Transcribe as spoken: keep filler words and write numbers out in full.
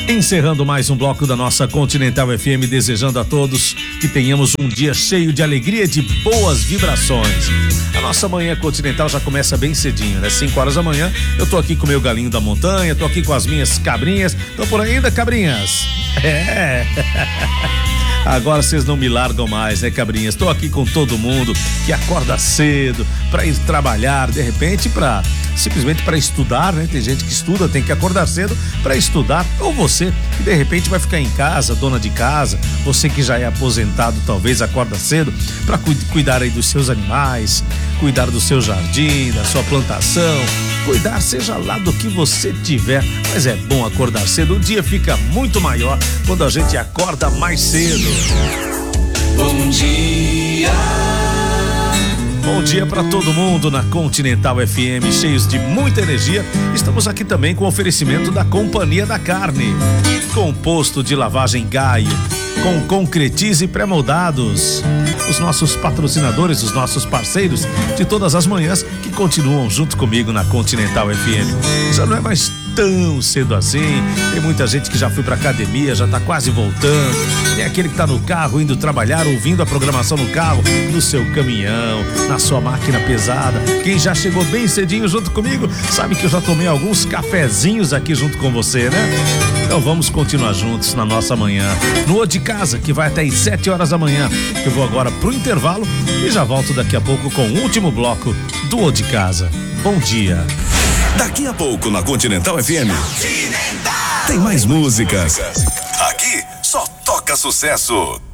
Encerrando mais um bloco da nossa Continental F M, desejando a todos que tenhamos um dia cheio de alegria e de boas vibrações. A nossa manhã Continental já começa bem cedinho, né? cinco horas da manhã, eu tô aqui com o meu galinho da montanha, tô aqui com as minhas cabrinhas. Tô por aí ainda, cabrinhas? É. Agora vocês não me largam mais, né, cabrinhas? Estou aqui com todo mundo que acorda cedo para ir trabalhar, de repente para simplesmente para estudar, né? Tem gente que estuda, tem que acordar cedo para estudar. Ou você que de repente vai ficar em casa, dona de casa, você que já é aposentado, talvez acorda cedo para cu- cuidar aí dos seus animais, cuidar do seu jardim, da sua plantação, cuidar seja lá do que você tiver. Mas é bom acordar cedo, o dia fica muito maior quando a gente acorda mais cedo. Bom dia. Bom dia para todo mundo na Continental F M, cheios de muita energia. Estamos aqui também com o oferecimento da Companhia da Carne, composto de lavagem Gaio, com Concretize Pré-Moldados. Os nossos patrocinadores, os nossos parceiros de todas as manhãs que continuam junto comigo na Continental F M. Já não é mais tão cedo assim, tem muita gente que já foi pra academia, já tá quase voltando, tem aquele que tá no carro indo trabalhar, ouvindo a programação no carro, no seu caminhão, na sua máquina pesada. Quem já chegou bem cedinho junto comigo, sabe que eu já tomei alguns cafezinhos aqui junto com você, né? Então vamos continuar juntos na nossa manhã, no O de Casa, que vai até às sete horas da manhã. Eu vou agora pro intervalo e já volto daqui a pouco com o último bloco do O de Casa. Bom dia. Daqui a pouco na Continental F M tem mais músicas. Aqui só toca sucesso.